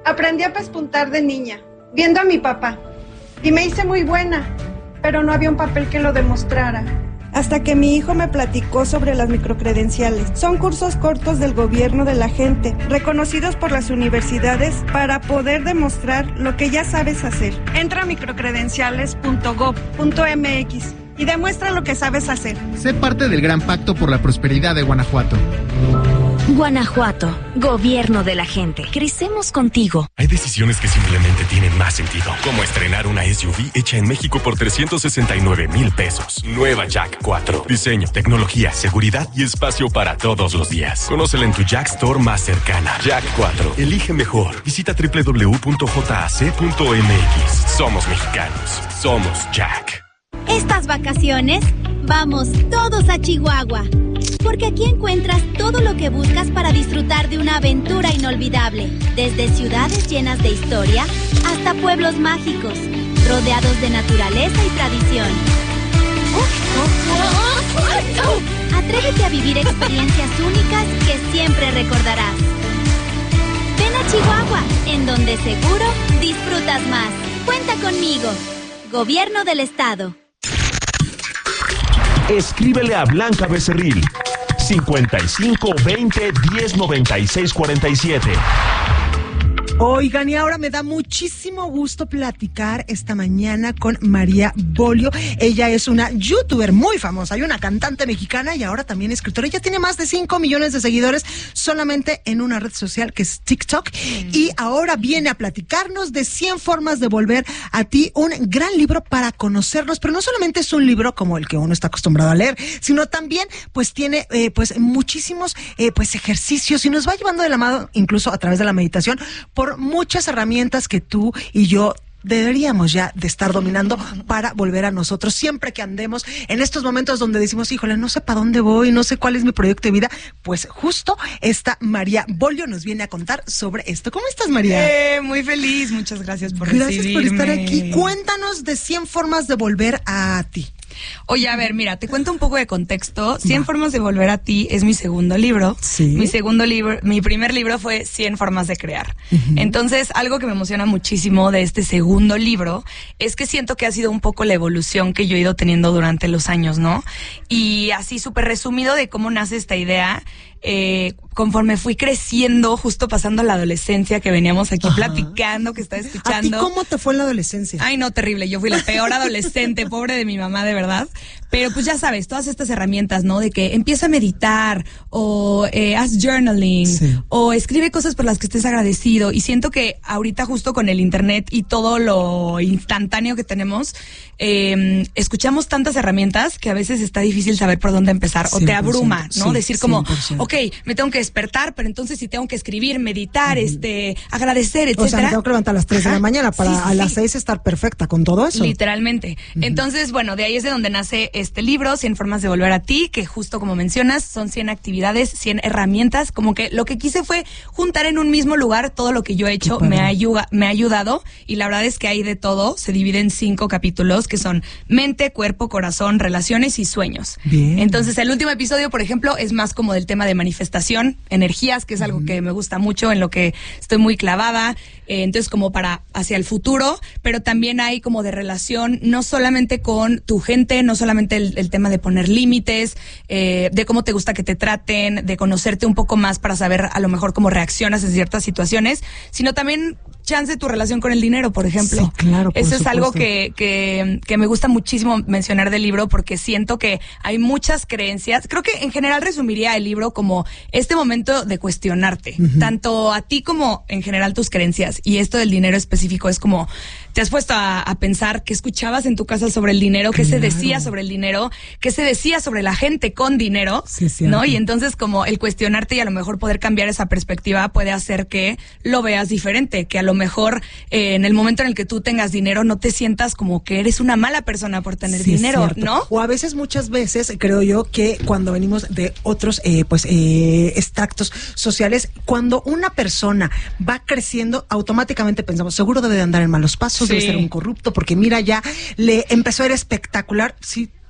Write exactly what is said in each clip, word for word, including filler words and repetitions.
Aprendí a pespuntar de niña, viendo a mi papá. Y me hice muy buena, pero no había un papel que lo demostrara. Hasta que mi hijo me platicó sobre las microcredenciales. Son cursos cortos del gobierno de la gente, reconocidos por las universidades para poder demostrar lo que ya sabes hacer. Entra a microcredenciales punto gob punto eme equis y demuestra lo que sabes hacer. Sé parte del Gran Pacto por la Prosperidad de Guanajuato. Guanajuato, gobierno de la gente. Crecemos contigo. Hay decisiones que simplemente tienen más sentido, como estrenar una S U V hecha en México por trescientos sesenta y nueve mil pesos. Nueva Jack cuatro. Diseño, tecnología, seguridad y espacio para todos los días. Conócela en tu Jack Store más cercana. Jack cuatro. Elige mejor. Visita doble u doble u doble u punto j a c punto eme equis. Somos mexicanos. Somos Jack. Estas vacaciones, vamos todos a Chihuahua. Porque aquí encuentras todo lo que buscas para disfrutar de una aventura inolvidable. Desde ciudades llenas de historia hasta pueblos mágicos, rodeados de naturaleza y tradición. Atrévete a vivir experiencias únicas que siempre recordarás. Ven a Chihuahua, en donde seguro disfrutas más. Cuenta conmigo. Gobierno del Estado. Escríbele a Blanca Becerril. cincuenta y cinco veinte diez noventa y seis cuarenta y siete. Oigan, y ahora me da muchísimo gusto platicar esta mañana con María Bolio. Ella es una youtuber muy famosa y una cantante mexicana y ahora también escritora. Ella tiene más de cinco millones de seguidores solamente en una red social que es TikTok. Mm. Y ahora viene a platicarnos de cien formas de volver a ti, un gran libro para conocernos. Pero no solamente es un libro como el que uno está acostumbrado a leer, sino también pues tiene eh, pues muchísimos eh, pues ejercicios y nos va llevando de la mano incluso a través de la meditación por muchas herramientas que tú y yo deberíamos ya de estar dominando para volver a nosotros siempre que andemos en estos momentos donde decimos, híjole, no sé para dónde voy, no sé cuál es mi proyecto de vida. Pues justo esta María Bolio nos viene a contar sobre esto. ¿Cómo estás, María? Eh, muy feliz, muchas gracias por gracias recibirme. Gracias por estar aquí. Cuéntanos de cien formas de volver a ti. Oye, a ver, mira, te cuento un poco de contexto. cien Va. formas de volver a ti es mi segundo libro. Sí. Mi segundo libro, mi primer libro fue cien formas de crear. Uh-huh. Entonces, algo que me emociona muchísimo de este segundo libro es que siento que ha sido un poco la evolución que yo he ido teniendo durante los años, ¿no? Y así súper resumido de cómo nace esta idea. Eh, conforme fui creciendo, justo pasando la adolescencia, que veníamos aquí Ajá. platicando, que estaba escuchando. ¿A ti cómo te fue en la adolescencia? Ay, no, terrible. Yo fui la peor adolescente, pobre de mi mamá, de verdad. Pero pues ya sabes, todas estas herramientas, ¿no? De que empieza a meditar, o eh, haz journaling, sí. o escribe cosas por las que estés agradecido. Y siento que ahorita justo con el internet y todo lo instantáneo que tenemos, eh, escuchamos tantas herramientas que a veces está difícil saber por dónde empezar, o te abruma, ¿no? Sí, Decir como, cien por ciento. Ok, me tengo que despertar, pero entonces si tengo que escribir, meditar, uh-huh. este, agradecer, etcétera. O sea, me tengo que levantar a las tres de la mañana para sí, sí, a las seis estar perfecta con todo eso. Literalmente. Uh-huh. Entonces, bueno, de ahí es de donde nace este libro, cien formas de volver a ti, que justo como mencionas, son cien actividades, cien herramientas, como que lo que quise fue juntar en un mismo lugar todo lo que yo he hecho, me, ayuda, me ha ayudado, y la verdad es que hay de todo, se divide en cinco capítulos, que son mente, cuerpo, corazón, relaciones y sueños. Bien. Entonces, el último episodio, por ejemplo, es más como del tema de manifestación, energías, que es algo uh-huh. que me gusta mucho, en lo que estoy muy clavada, eh, entonces como para hacia el futuro, pero también hay como de relación, no solamente con tu gente, no solamente el, el tema de poner límites, eh, de cómo te gusta que te traten, de conocerte un poco más para saber a lo mejor cómo reaccionas en ciertas situaciones, sino también chance tu relación con el dinero, por ejemplo. Sí, claro, por Eso supuesto. Es algo que, que, que me gusta muchísimo mencionar del libro, porque siento que hay muchas creencias. Creo que en general resumiría el libro como este momento de cuestionarte, uh-huh. tanto a ti como en general tus creencias. Y esto del dinero específico es como, te has puesto a, a pensar qué escuchabas en tu casa sobre el dinero, qué claro. se decía sobre el dinero, qué se decía sobre la gente con dinero, sí, ¿no? Y entonces como el cuestionarte y a lo mejor poder cambiar esa perspectiva puede hacer que lo veas diferente, que a lo mejor eh, en el momento en el que tú tengas dinero no te sientas como que eres una mala persona por tener sí, dinero, ¿no? O a veces, muchas veces, creo yo que cuando venimos de otros eh, pues eh, extractos sociales, cuando una persona va creciendo, automáticamente pensamos, seguro debe de andar en malos pasos, sí. debe ser un corrupto, porque mira, ya le empezó a ir espectacular, sí.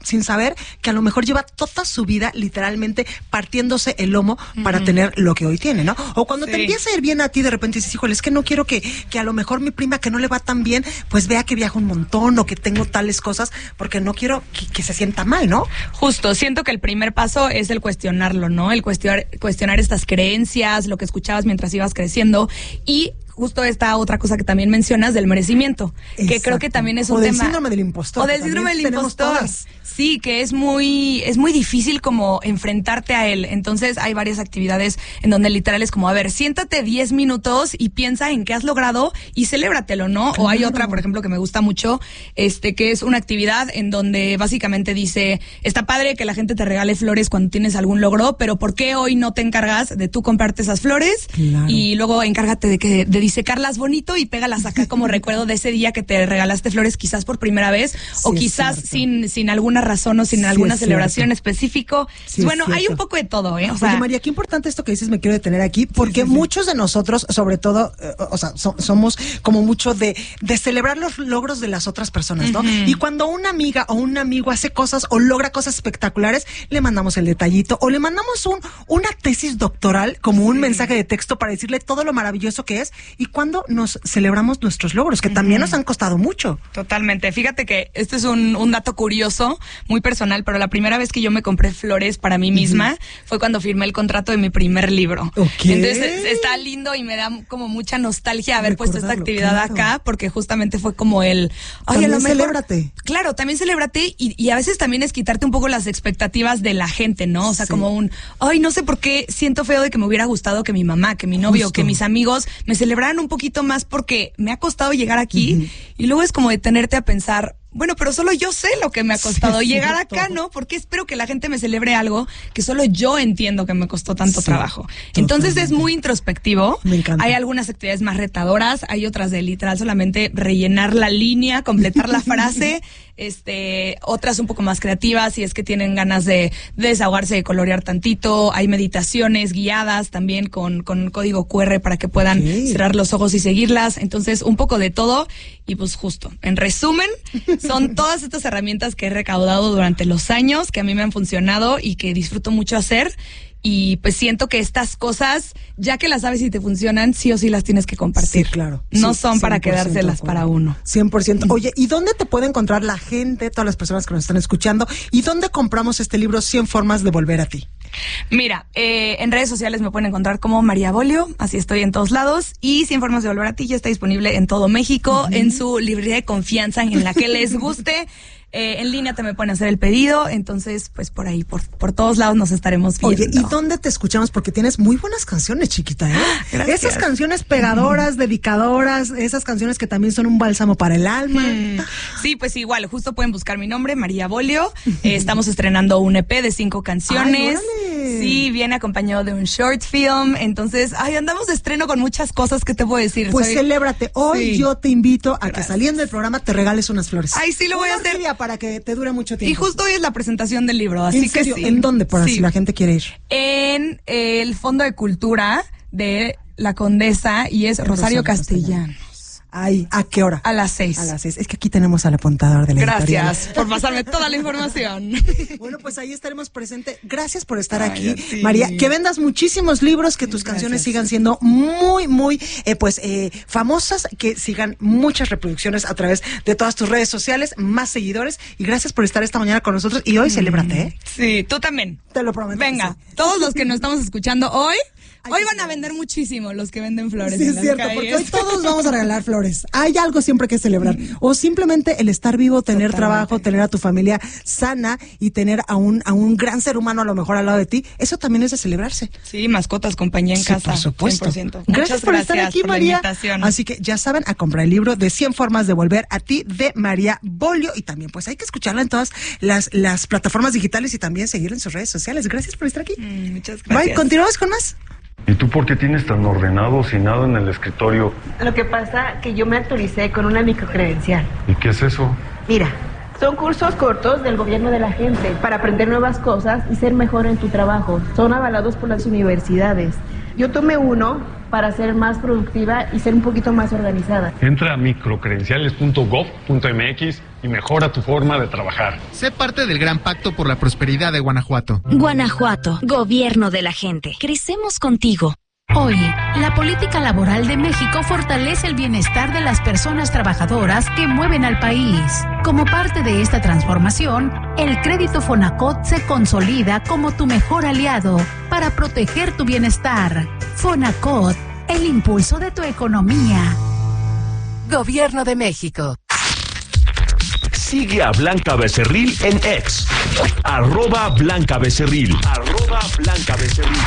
sin saber que a lo mejor lleva toda su vida literalmente partiéndose el lomo uh-huh. para tener lo que hoy tiene, ¿no? O cuando sí. te empieza a ir bien a ti, de repente dices, híjole, es que no quiero que, que a lo mejor mi prima que no le va tan bien, pues vea que viajo un montón o que tengo tales cosas, porque no quiero que, que se sienta mal, ¿no? Justo, siento que el primer paso es el cuestionarlo, ¿no? El cuestionar, cuestionar estas creencias, lo que escuchabas mientras ibas creciendo y justo esta otra cosa que también mencionas del merecimiento, Exacto. que creo que también es un o del tema... síndrome del impostor. O del síndrome del impostor. Sí, que es muy es muy difícil como enfrentarte a él. Entonces hay varias actividades en donde literal es como, a ver, siéntate diez minutos y piensa en qué has logrado y celébratelo, ¿no? Claro. O hay otra, por ejemplo, que me gusta mucho, este que es una actividad en donde básicamente dice, está padre que la gente te regale flores cuando tienes algún logro, pero ¿por qué hoy no te encargas de tú comprarte esas flores? Claro. Y luego encárgate de que de disecarlas bonito y pégalas acá como recuerdo de ese día que te regalaste flores quizás por primera vez sí, o quizás sin sin alguna razón o sin sí, alguna celebración específico. Sí, bueno, hay un poco de todo, ¿eh? O sea, Oye, María, qué importante esto que dices, me quiero detener aquí, porque sí, sí, muchos sí. de nosotros, sobre todo, eh, o sea, so, somos como mucho de, de celebrar los logros de las otras personas, ¿no? Uh-huh. Y cuando una amiga o un amigo hace cosas o logra cosas espectaculares, le mandamos el detallito o le mandamos un una tesis doctoral como sí. un mensaje de texto para decirle todo lo maravilloso que es. Y cuando nos celebramos nuestros logros, que uh-huh. también nos han costado mucho. Totalmente. Fíjate que este es un, un dato curioso, muy personal, pero la primera vez que yo me compré flores para mí misma uh-huh. fue cuando firmé el contrato de mi primer libro. Okay. Entonces está lindo y me da como mucha nostalgia haber Recordarlo, puesto esta actividad claro. acá, porque justamente fue como el... Oye, a lo mejor, celébrate. Claro, también celébrate y, y a veces también es quitarte un poco las expectativas de la gente, ¿no? O sea, sí. como un, ay, no sé por qué siento feo de que me hubiera gustado que mi mamá, que mi novio, Justo. que mis amigos me celebraran un poquito más porque me ha costado llegar aquí uh-huh. y luego es como detenerte a pensar, bueno, pero solo yo sé lo que me ha costado sí, llegar acá, ¿no? Porque espero que la gente me celebre algo que solo yo entiendo que me costó tanto sí, trabajo. Totalmente. Entonces es muy introspectivo. Me encanta. Hay algunas actividades más retadoras, hay otras de literal solamente rellenar la línea, completar la frase, este, otras un poco más creativas si es que tienen ganas de, de desahogarse, de colorear tantito. Hay meditaciones guiadas también con, con código cu erre para que puedan okay. cerrar los ojos y seguirlas. Entonces un poco de todo y pues justo, en resumen, son todas estas herramientas que he recaudado durante los años, que a mí me han funcionado y que disfruto mucho hacer. Y pues siento que estas cosas, ya que las sabes y te funcionan, sí o sí las tienes que compartir. Sí, claro. No sí, son para quedárselas para uno. cien por ciento. Oye, ¿y dónde te puede encontrar la gente, todas las personas que nos están escuchando? ¿Y dónde compramos este libro, cien formas de volver a ti? Mira, eh, en redes sociales me pueden encontrar como María Bolio, así estoy en todos lados, y cien formas de volver a ti ya está disponible en todo México, uh-huh. en su librería de confianza en la que les guste. Eh, en línea también pueden hacer el pedido, entonces pues por ahí, por, por todos lados nos estaremos viendo. Oye, ¿y dónde te escuchamos? Porque tienes muy buenas canciones, chiquita, ¿eh? Gracias. Esas canciones pegadoras, dedicadoras, esas canciones que también son un bálsamo para el alma. Hmm. Sí, pues igual, justo pueden buscar mi nombre, María Bolio. Eh, estamos estrenando un e pe de cinco canciones. Ay, sí, viene acompañado de un short film, entonces, ay, andamos de estreno con muchas cosas, ¿qué te puedo decir? Pues Soy... celébrate. Hoy sí. yo te invito a Gracias. que saliendo del programa te regales unas flores. Ay, sí, lo voy Una a hacer. Para que te dure mucho tiempo. Y justo hoy es la presentación del libro, así ¿En que serio? sí. ¿En dónde? Para sí. si la gente quiere ir. En el Fondo de Cultura de la Condesa y es Rosario, Rosario Castellanos. Ay, ¿a qué hora? A las seis. A las seis. Es que aquí tenemos al apuntador de la Gracias editorial. por pasarme toda la información. Bueno, pues ahí estaremos presentes. Gracias por estar Ay, aquí, sí. María. Que vendas muchísimos libros, que tus Gracias. canciones sigan siendo muy, muy, eh, pues, eh, famosas, que sigan muchas reproducciones a través de todas tus redes sociales, más seguidores. Y gracias por estar esta mañana con nosotros. Y hoy mm. celébrate, ¿eh? Sí, tú también. Te lo prometo. Venga, sí. todos los que nos estamos escuchando hoy. Hoy van a vender muchísimo los que venden flores. Sí, en es las cierto, calles. porque hoy todos vamos a regalar flores. Hay algo siempre que celebrar. O simplemente el estar vivo, tener Totalmente. trabajo, tener a tu familia sana y tener a un, a un gran ser humano a lo mejor al lado de ti. Eso también es de celebrarse. Sí, mascotas, compañía en sí, casa. Por supuesto. cien por ciento. Gracias por gracias estar aquí, por María. La Así que ya saben, a comprar el libro de cien formas de volver a ti de María Bolio. Y también, pues hay que escucharla en todas las, las plataformas digitales y también seguirla en sus redes sociales. Gracias por estar aquí. Mm, muchas gracias. Bye, continuamos con más. ¿Y tú por qué tienes tan ordenado sin nada en el escritorio? Lo que pasa que yo me actualicé con una microcredencial. ¿Y qué es eso? Mira, son cursos cortos del gobierno de la gente para aprender nuevas cosas y ser mejor en tu trabajo. Son avalados por las universidades. Yo tomé uno para ser más productiva y ser un poquito más organizada. Entra a microcredenciales punto gov punto eme equis y mejora tu forma de trabajar. Sé parte del Gran Pacto por la Prosperidad de Guanajuato. Guanajuato, gobierno de la gente. Crecemos contigo. Hoy, la política laboral de México fortalece el bienestar de las personas trabajadoras que mueven al país. Como parte de esta transformación, el crédito Fonacot se consolida como tu mejor aliado para proteger tu bienestar. Fonacot, el impulso de tu economía. Gobierno de México. Sigue a Blanca Becerril en X. Arroba Blanca Becerril. Arroba Blanca Becerril.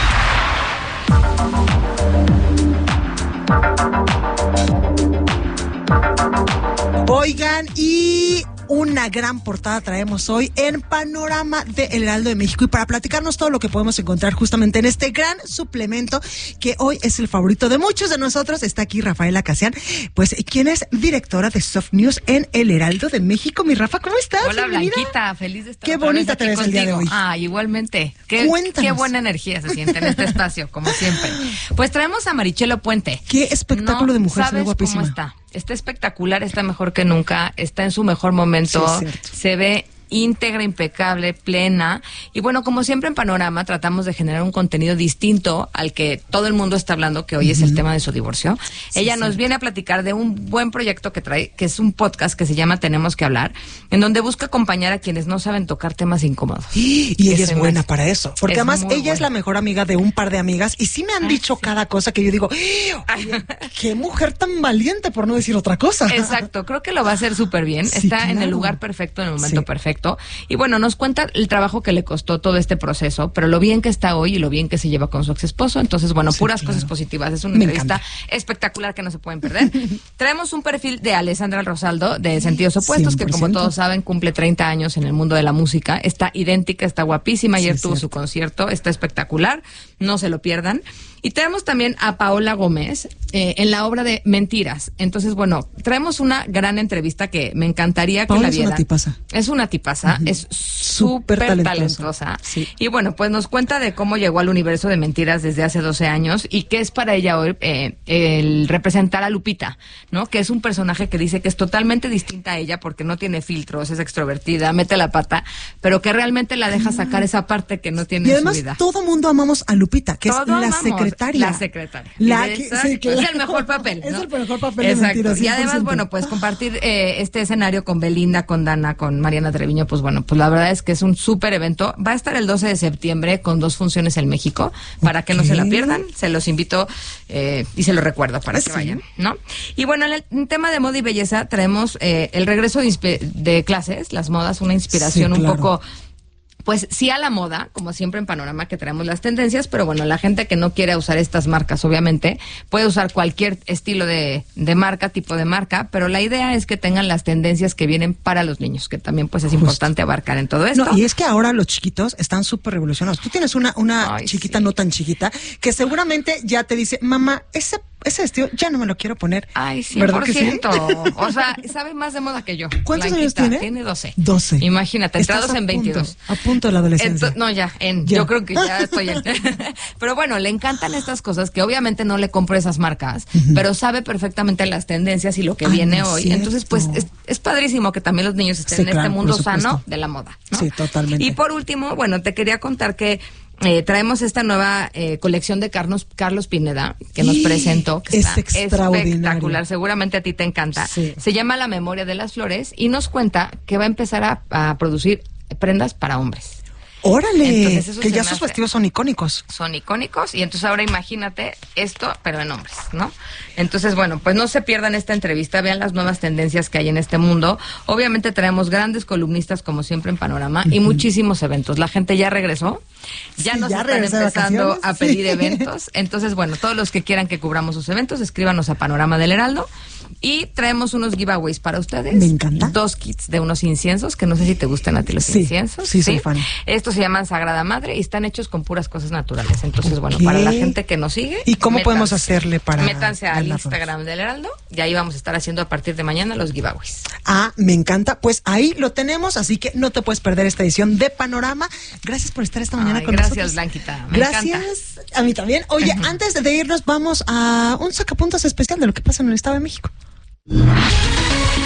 Oigan, y una gran portada traemos hoy en Panorama de El Heraldo de México, y para platicarnos todo lo que podemos encontrar justamente en este gran suplemento que hoy es el favorito de muchos de nosotros, está aquí Rafaela Casian, pues quien es directora de Soft News en El Heraldo de México. Mi Rafa, ¿cómo estás? Hola, Bienvenida. Blanquita, feliz de estar. Qué bonita te ves el día de hoy. Ah, igualmente. Qué, qué buena energía se siente en este espacio, como siempre. Pues traemos a Marichelo Puente. Qué espectáculo no, de mujer, se ve ¿sabes guapísima. cómo está? Está espectacular, está mejor que nunca, está en su mejor momento, sí, es cierto. Se ve íntegra, impecable, plena. Y bueno, como siempre en Panorama tratamos de generar un contenido distinto al que todo el mundo está hablando, que hoy uh-huh. es el tema de su divorcio. Sí, Ella sí. nos viene a platicar de un buen proyecto que trae, que es un podcast que se llama Tenemos que hablar, en donde busca acompañar a quienes no saben tocar temas incómodos. Y, y ella es buena para eso, porque es además ella buena. es la mejor amiga de un par de amigas, y sí me han Ay, dicho sí. cada cosa que yo digo, oye, qué mujer tan valiente, por no decir otra cosa. Exacto, creo que lo va a hacer súper bien. Sí, está claro. en el lugar perfecto, en el momento Sí. perfecto. Y bueno, nos cuenta el trabajo que le costó todo este proceso, pero lo bien que está hoy y lo bien que se lleva con su ex esposo. Entonces, bueno, Sí, puras claro. cosas positivas. Es una Me entrevista encanta. espectacular que no se pueden perder. Traemos un perfil de Alessandra Rosaldo, de Sentidos Opuestos, cien por que como ciento. todos saben, cumple treinta años en el mundo de la música. Está idéntica, está guapísima. Ayer Sí, tuvo cierto. su concierto, está espectacular. No se lo pierdan. Y tenemos también a Paola Gómez eh, en la obra de Mentiras. Entonces, bueno, traemos una gran entrevista que me encantaría que Paola la es vieran. una tipaza. Es una tipaza, Uh-huh. es súper Súper talentosa. talentosa. Sí. Y bueno, pues nos cuenta de cómo llegó al universo de Mentiras desde hace doce años y qué es para ella hoy eh, el representar a Lupita, ¿no? Que es un personaje que dice que es totalmente distinta a ella porque no tiene filtros, es extrovertida, mete la pata, pero que realmente la deja sacar esa parte que no tiene Y en además su vida. todo mundo amamos a Lupita, que Todo es la amamos. secretaria. La secretaria. La Y de que- esa- sí, claro. Es el mejor papel, Es ¿no? el mejor papel de Exacto. Mentiras, Y cien por además, ciento. bueno, pues compartir eh, este escenario con Belinda, con Dana, con Mariana Treviño, pues bueno, pues la verdad es que es un súper evento. Va a estar el doce de septiembre con dos funciones en México, para que no se la pierdan. Se los invito eh, y se los recuerdo para Sí. que vayan, ¿no? Y bueno, en el en tema de moda y belleza traemos eh, el regreso de, inspe- de clases, las modas, una inspiración Sí, claro. un poco... Pues sí a la moda, como siempre en Panorama que traemos las tendencias, pero bueno, la gente que no quiere usar estas marcas, obviamente, puede usar cualquier estilo de, de marca, tipo de marca, pero la idea es que tengan las tendencias que vienen para los niños, que también pues es Justo. importante abarcar en todo esto. No, y es que ahora los chiquitos están súper revolucionados. Tú tienes una, una Ay, chiquita sí. no tan chiquita que seguramente ya te dice, mamá, ese, ese vestido ya no me lo quiero poner. Ay, cien ¿Verdad por que sí? ciento. O sea, sabe más de moda que yo. ¿Cuántos años Blanquita, tiene? Tiene doce. doce. Imagínate, Estás entrados a en punto, veintidós. a punto de la adolescencia. Ento- no, ya, en, Ya. yo creo que ya estoy en. Pero bueno, le encantan estas cosas que obviamente no le compro esas marcas, Ujú. pero sabe perfectamente las tendencias y lo que Ay, viene no es hoy. cierto. Entonces, pues es, es padrísimo que también los niños estén Sí, en claro, este mundo por supuesto. sano de la moda, ¿no? Sí, totalmente. Y por último, bueno, te quería contar que eh, traemos esta nueva eh, colección de Carlos, Carlos Pineda, que nos ¡Y! presentó, que Es está extraordinario. espectacular, seguramente a ti te encanta. Sí. Se llama La Memoria de las Flores y nos cuenta que va a empezar a, a producir prendas para hombres. Órale, Entonces, eso que se ya me sus hace- vestidos son icónicos. Son icónicos y entonces ahora imagínate esto, pero en hombres, ¿no? Entonces, bueno, pues no se pierdan esta entrevista, vean las nuevas tendencias que hay en este mundo. Obviamente traemos grandes columnistas como siempre en Panorama y muchísimos eventos. La gente ya regresó, ya Sí, nos ya están regresó de empezando vacaciones. a pedir Sí. eventos. Entonces, bueno, todos los que quieran que cubramos sus eventos, escríbanos a Panorama del Heraldo. Y traemos unos giveaways para ustedes. Me encanta. Dos kits de unos inciensos, que no sé si te gustan a ti los Sí, inciensos. sí, soy fan. Estos se llaman Sagrada Madre y están hechos con puras cosas naturales. Entonces, bueno, Ok. para la gente que nos sigue. ¿Y cómo métanse- podemos hacerle para Métanse al ganarlos? Instagram del Heraldo y ahí vamos a estar haciendo a partir de mañana los giveaways. Ah, me encanta. Pues ahí lo tenemos, así que no te puedes perder esta edición de Panorama. Gracias por estar esta mañana Ay, con gracias, nosotros. Blanquita. Me Gracias. A mí también. Oye, antes de irnos, vamos a un sacapuntas especial de lo que pasa en el Estado de México. Hoy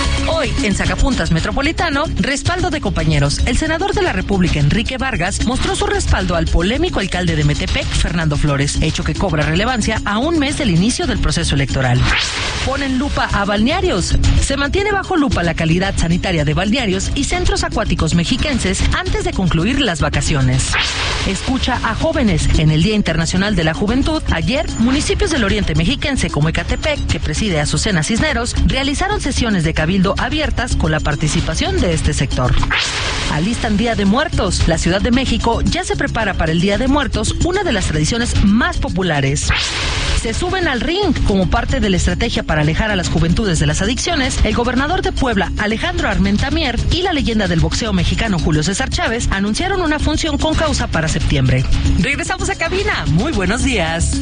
Hoy, en Sacapuntas Metropolitano, respaldo de compañeros. El senador de la República, Enrique Vargas, mostró su respaldo al polémico alcalde de Metepec, Fernando Flores, hecho que cobra relevancia a un mes del inicio del proceso electoral. Ponen lupa a balnearios. Se mantiene bajo lupa la calidad sanitaria de balnearios y centros acuáticos mexiquenses antes de concluir las vacaciones. Escucha a jóvenes. En el Día Internacional de la Juventud, ayer, municipios del oriente mexiquense como Ecatepec, que preside Azucena Cisneros, realizaron sesiones de cabildo abiertas con la participación de este sector. Alistan Día de Muertos. La Ciudad de México ya se prepara para el Día de Muertos, una de las tradiciones más populares. Se suben al ring como parte de la estrategia para alejar a las juventudes de las adicciones. El gobernador de Puebla, Alejandro Armenta Mier, y la leyenda del boxeo mexicano Julio César Chávez anunciaron una función con causa para septiembre. Regresamos a cabina. Muy buenos días.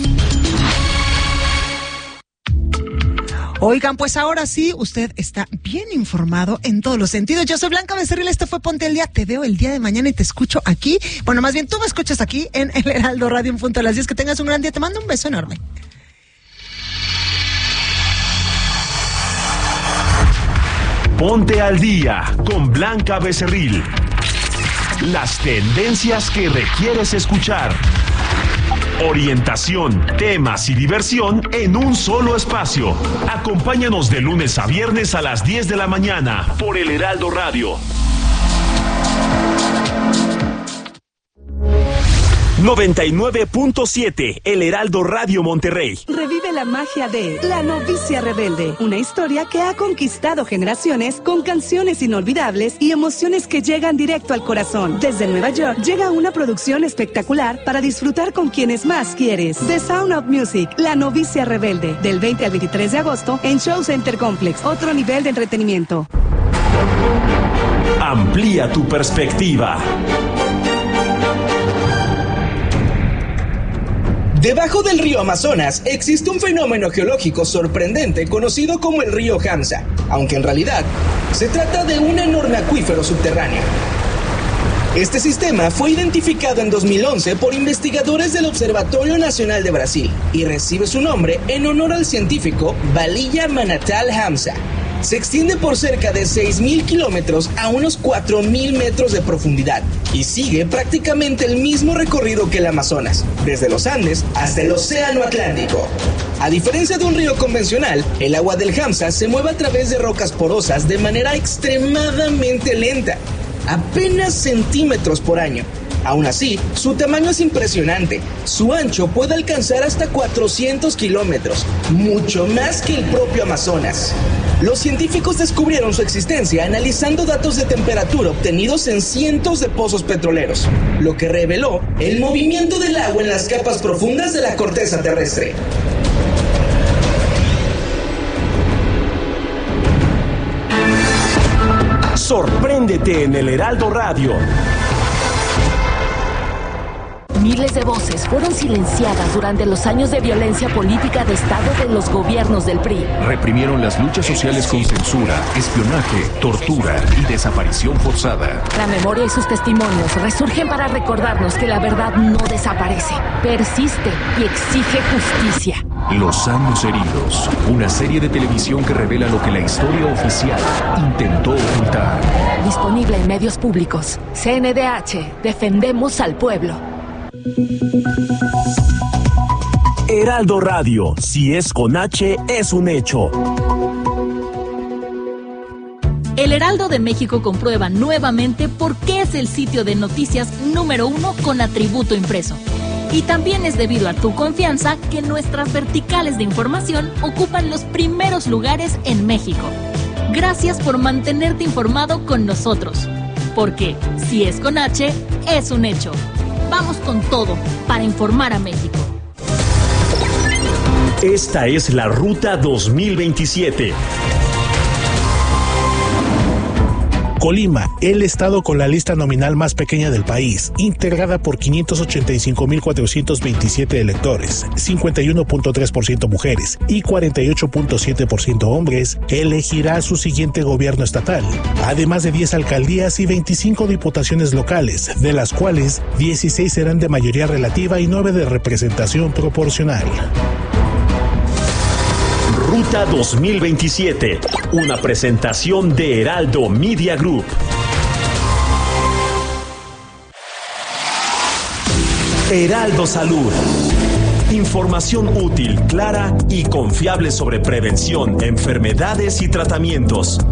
Oigan, pues ahora sí, usted está bien informado en todos los sentidos. Yo soy Blanca Becerril, este fue Ponte al Día. Te veo el día de mañana y te escucho aquí. Bueno, más bien tú me escuchas aquí en el Heraldo Radio en punto a las diez. Que tengas un gran día. Te mando un beso enorme. Ponte al Día con Blanca Becerril. Las tendencias que requieres escuchar. Orientación, temas y diversión en un solo espacio. Acompáñanos de lunes a viernes a las diez de la mañana por el Heraldo Radio. noventa y nueve punto siete, el Heraldo Radio Monterrey. Revive la magia de La Novicia Rebelde, una historia que ha conquistado generaciones con canciones inolvidables y emociones que llegan directo al corazón. Desde Nueva York llega una producción espectacular para disfrutar con quienes más quieres. The Sound of Music, La Novicia Rebelde, del veinte al veintitrés de agosto en Show Center Complex, otro nivel de entretenimiento. Amplía tu perspectiva. Debajo del río Amazonas existe un fenómeno geológico sorprendente conocido como el río Hamza, aunque en realidad se trata de un enorme acuífero subterráneo. Este sistema fue identificado en dos mil once por investigadores del Observatorio Nacional de Brasil y recibe su nombre en honor al científico Balilla Manatal Hamza. Se extiende por cerca de seis mil kilómetros a unos cuatro mil metros de profundidad y sigue prácticamente el mismo recorrido que el Amazonas, desde los Andes hasta el Océano Atlántico. A diferencia de un río convencional, el agua del Hamza se mueve a través de rocas porosas de manera extremadamente lenta, apenas centímetros por año. Aún así, su tamaño es impresionante. Su ancho puede alcanzar hasta cuatrocientos kilómetros, mucho más que el propio Amazonas. Los científicos descubrieron su existencia analizando datos de temperatura obtenidos en cientos de pozos petroleros, lo que reveló el movimiento del agua en las capas profundas de la corteza terrestre. Sorpréndete en el Heraldo Radio. Miles de voces fueron silenciadas durante los años de violencia política de Estado de los gobiernos del P R I. Reprimieron las luchas sociales con censura, espionaje, tortura y desaparición forzada. La memoria y sus testimonios resurgen para recordarnos que la verdad no desaparece, persiste y exige justicia. Los años heridos, una serie de televisión que revela lo que la historia oficial intentó ocultar. Disponible en medios públicos. C N D H, defendemos al pueblo. Heraldo Radio, si es con H, es un hecho. El Heraldo de México comprueba nuevamente por qué es el sitio de noticias número uno con atributo impreso. Y también es debido a tu confianza que nuestras verticales de información ocupan los primeros lugares en México. Gracias por mantenerte informado con nosotros. Porque si es con H, es un hecho. Vamos con todo para informar a México. Esta es la Ruta dos mil veintisiete. Colima, el estado con la lista nominal más pequeña del país, integrada por quinientos ochenta y cinco mil cuatrocientos veintisiete electores, cincuenta y uno punto tres por ciento mujeres y cuarenta y ocho punto siete por ciento hombres, elegirá su siguiente gobierno estatal, además de diez alcaldías y veinticinco diputaciones locales, de las cuales dieciséis serán de mayoría relativa y nueve de representación proporcional. Ruta dos mil veintisiete, una presentación de Heraldo Media Group. Heraldo Salud. Información útil, clara y confiable sobre prevención, enfermedades y tratamientos.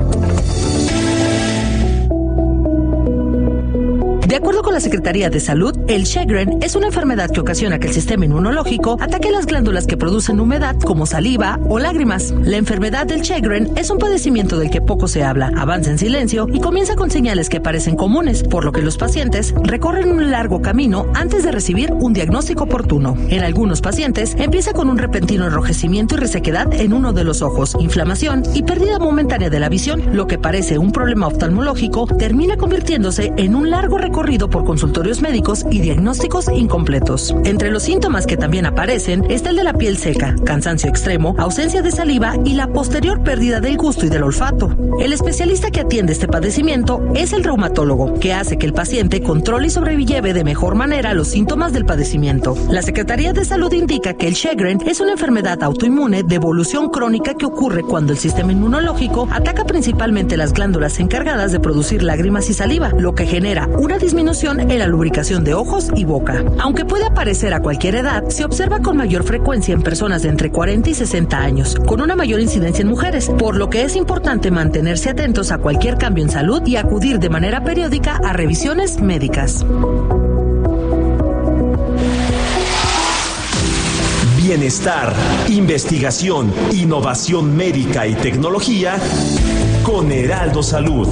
De acuerdo con la Secretaría de Salud, el Sjögren es una enfermedad que ocasiona que el sistema inmunológico ataque las glándulas que producen humedad, como saliva o lágrimas. La enfermedad del Sjögren es un padecimiento del que poco se habla, avanza en silencio y comienza con señales que parecen comunes, por lo que los pacientes recorren un largo camino antes de recibir un diagnóstico oportuno. En algunos pacientes empieza con un repentino enrojecimiento y resequedad en uno de los ojos, inflamación y pérdida momentánea de la visión. Lo que parece un problema oftalmológico termina convirtiéndose en un largo recorrido corrido por consultorios médicos y diagnósticos incompletos. Entre los síntomas que también aparecen está el de la piel seca, cansancio extremo, ausencia de saliva y la posterior pérdida del gusto y del olfato. El especialista que atiende este padecimiento es el reumatólogo, que hace que el paciente controle y sobrelleve de mejor manera los síntomas del padecimiento. La Secretaría de Salud indica que el Sjögren es una enfermedad autoinmune de evolución crónica que ocurre cuando el sistema inmunológico ataca principalmente las glándulas encargadas de producir lágrimas y saliva, lo que genera una disminución en la lubricación de ojos y boca. Aunque puede aparecer a cualquier edad, se observa con mayor frecuencia en personas de entre cuarenta y sesenta años, con una mayor incidencia en mujeres, por lo que es importante mantenerse atentos a cualquier cambio en salud y acudir de manera periódica a revisiones médicas. Bienestar, investigación, innovación médica y tecnología con Heraldo Salud.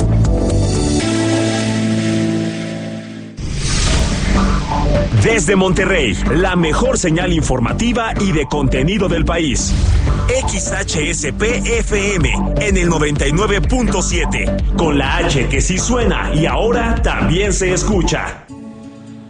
Desde Monterrey, la mejor señal informativa y de contenido del país. X H S P F M en el noventa y nueve punto siete, con la H que sí suena y ahora también se escucha.